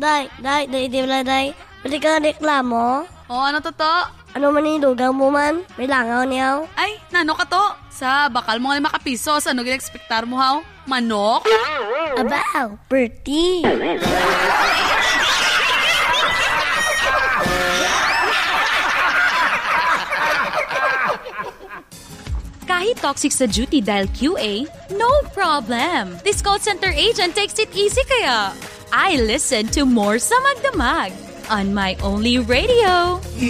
Day, pwede ka reklamo? Ano to? Ano man ilugaw mo man? May langaw niyaw? Ay, nano ka to? Sa bakal mo nga 5 pisos, ano gina-expectar mo haw? Manok? Abaw, Bertie. Kahit toxic sa duty dahil QA, no problem. This call center agent takes it easy kaya. I listen to more sa Magdamag on my only radio.